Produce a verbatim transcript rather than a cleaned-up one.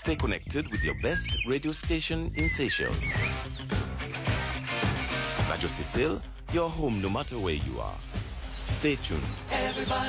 Stay connected with your best radio station in Seychelles. Radio Cecil, your home no matter where you are. Stay tuned. Everybody